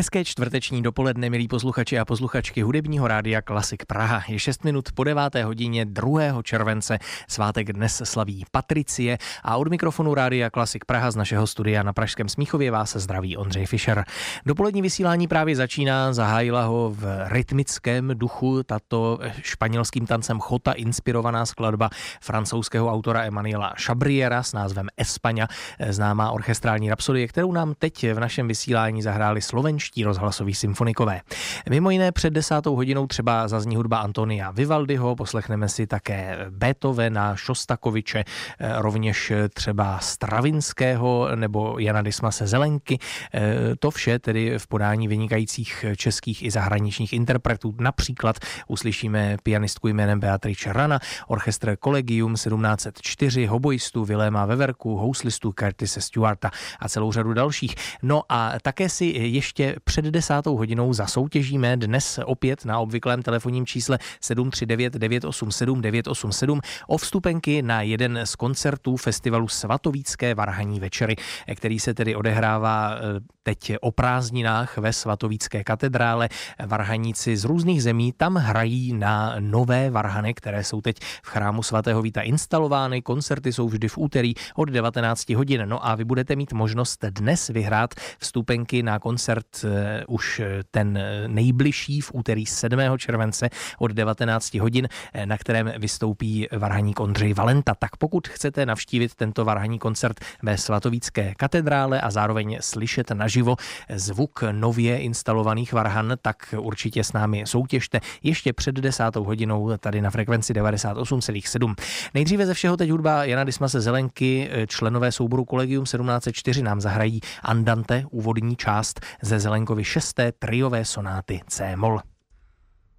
Hezké čtvrteční dopoledne, milí posluchači a posluchačky hudebního rádia Klasik Praha. Je 6 minut po 9. hodině 2. července. Svátek dnes slaví Patricie a od mikrofonu rádia Klasik Praha z našeho studia na Pražském Smíchově vás zdraví Ondřej Fischer. Dopolední vysílání právě začíná, zahájila ho v rytmickém duchu tato španělským tancem Jota inspirovaná skladba francouzského autora Emmanuela Chabriera s názvem España, známá orchestrální rapsodie, kterou nám teď v našem vysílání zahráli slovenští rozhlasoví symfonikové. Mimo jiné před 10. hodinou třeba zazní hudba Antonia Vivaldiho, poslechneme si také Beethovena, Šostakoviče, rovněž třeba Stravinského nebo Jana Dismase Zelenky. To vše tedy v podání vynikajících českých i zahraničních interpretů. Například uslyšíme pianistku jménem Beatrice Rana, orchestr Collegium 1704, hoboistu Viléma Veverku, houslistu Curtise Stewarta a celou řadu dalších. No a také si ještě před 10. hodinou zasoutěžíme dnes opět na obvyklém telefonním čísle 739 987 987 o vstupenky na jeden z koncertů festivalu Svatovícké varhanní večery, který se tedy odehrává teď o prázdninách ve Svatovícké katedrále. Varhaníci z různých zemí tam hrají na nové varhany, které jsou teď v chrámu svatého Víta instalovány. Koncerty jsou vždy v úterý od 19 hodin. No a vy budete mít možnost dnes vyhrát vstupenky na koncert už ten nejbližší v úterý 7. července od 19 hodin, na kterém vystoupí varhaník Ondřej Valenta. Tak pokud chcete navštívit tento varhanní koncert ve Svatovícké katedrále a zároveň slyšet naživo zvuk nově instalovaných varhan, tak určitě s námi soutěžte ještě před 10. hodinou tady na frekvenci 98,7. Nejdříve ze všeho teď hudba Jana Dismase Zelenky, členové souboru Collegium 1704 nám zahrají Andante, úvodní část ze Zelenkovy 6. triové sonáty C-moll.